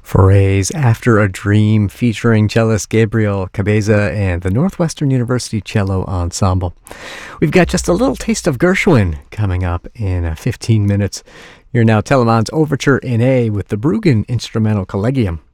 Forays After a Dream featuring cellist Gabriel Cabeza and the Northwestern University Cello Ensemble. We've got just a little taste of Gershwin coming up in 15 minutes. You're now Telemann's Overture in A with the Bruggen Instrumental Collegium.